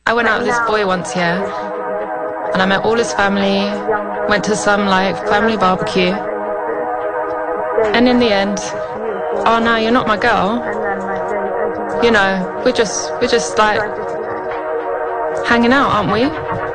I went out with this boy once, yeah, and I met all his family, went to some like family barbecue, and in the end, oh no, you're not my girl. You know, we're just like hanging out, aren't we?